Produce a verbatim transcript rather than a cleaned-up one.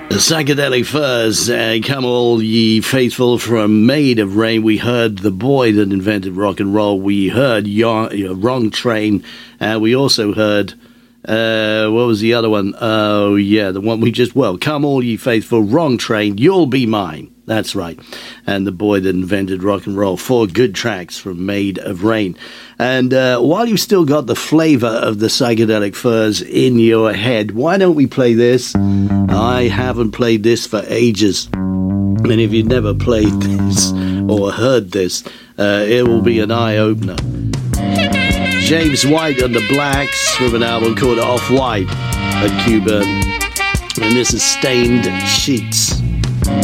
The Psychedelic Furs, uh, come all ye faithful from Made of Rain. We heard The Boy That Invented Rock and Roll. We heard Your, Your Wrong Train. Uh, we also heard, uh, what was the other one? Oh, yeah, the one we just, well, Come All Ye Faithful, Wrong Train, You'll Be Mine. That's right. And The Boy That Invented Rock and Roll. Four good tracks from Made of Rain. And uh, while you've still got the flavor of the Psychedelic Furs in your head, why don't we play this? I haven't played this for ages. And if you've never played this or heard this, uh, it will be an eye-opener. James White and the Blacks from an album called Off-White at Q-Burn. And this is Stained Sheets.